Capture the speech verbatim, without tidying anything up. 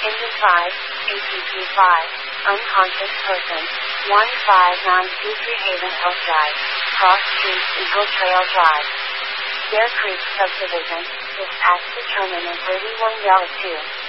Engine five, A T P five, unconscious person, one five nine two three Haven Hills Drive, Cross Street, Eagle Trail Drive. Bear Creek Subdivision, dispatch determinant thirty-one Delta two.